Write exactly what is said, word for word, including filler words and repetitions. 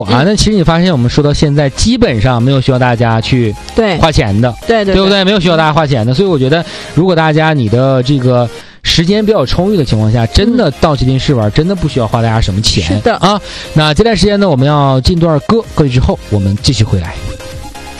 啊，那其实你发现我们说到现在，基本上没有需要大家去对花钱的， 对对对不对？没有需要大家花钱的，所以我觉得，如果大家你的这个时间比较充裕的情况下，真的到吉林试玩，真的不需要花大家什么钱。 是的啊。那接下来时间呢，我们要进段歌，歌曲之后我们继续回来。